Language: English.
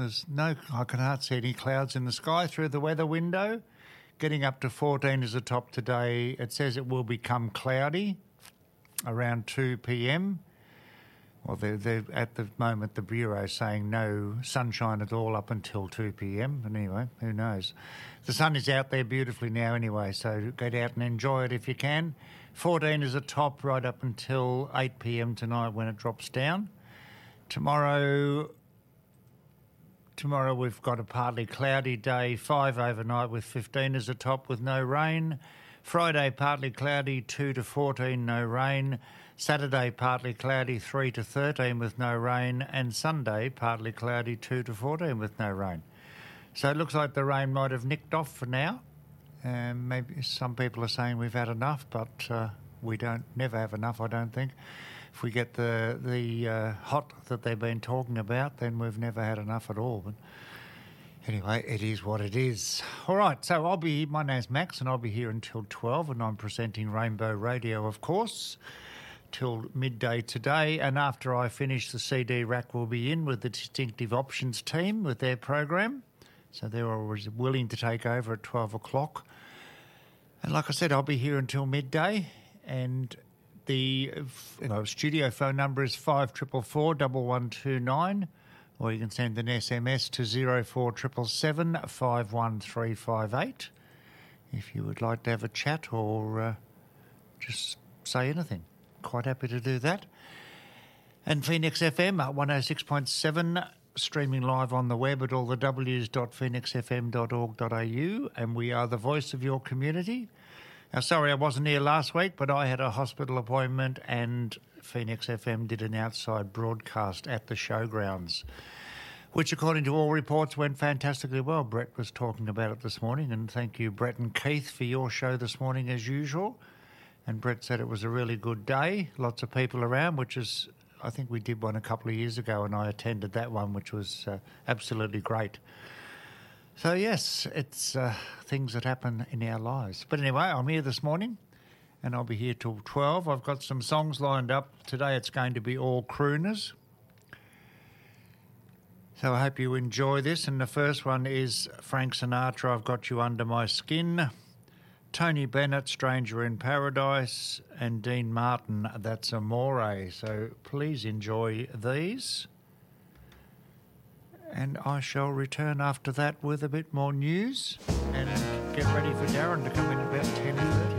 I can't see any clouds in the sky through the weather window. Getting up to 14 is the top today. It says it will become cloudy around 2 p.m. Well, they're at the moment, the Bureau is saying no sunshine at all up until 2 p.m. But anyway, who knows? The sun is out there beautifully now anyway, so get out and enjoy it if you can. 14 is a top right up until 8 p.m. tonight when it drops down. Tomorrow we've got a partly cloudy day, 5 overnight with 15 as a top with no rain. Friday partly cloudy, 2 to 14, no rain. Saturday partly cloudy, 3 to 13 with no rain. And Sunday partly cloudy, 2 to 14 with no rain. So it looks like the rain might have nicked off for now. Maybe some people are saying we've had enough, but we don't never have enough, I don't think. If we get the hot that they've been talking about, then we've never had enough at all. But anyway, it is what it is. All right, so my name's Max, and I'll be here until 12, and I'm presenting Rainbow Radio, of course, till midday today. And after I finish, the CD rack will be in with the Distinctive Options team with their program. So they're always willing to take over at 12 o'clock. And like I said, I'll be here until midday, and the studio phone number is 5444 1129, or you can send an SMS to 04777 51358 if you would like to have a chat or just say anything. Quite happy to do that. And Phoenix FM at 106.7, streaming live on the web at all the w's.phoenixfm.org.au, and we are the voice of your community. Now, sorry I wasn't here last week, but I had a hospital appointment and Phoenix FM did an outside broadcast at the showgrounds, which, according to all reports, went fantastically well. Brett was talking about it this morning, and thank you, Brett and Keith, for your show this morning as usual. And Brett said it was a really good day, lots of people around, which is, I think we did one a couple of years ago, and I attended that one, which was absolutely great. So, yes, it's things that happen in our lives. But anyway, I'm here this morning, and I'll be here till 12. I've got some songs lined up. Today it's going to be all crooners. So I hope you enjoy this. And the first one is Frank Sinatra, I've Got You Under My Skin. Tony Bennett, Stranger in Paradise. And Dean Martin, That's Amore. So please enjoy these. And I shall return after that with a bit more news and get ready for Darren to come in about 10:30.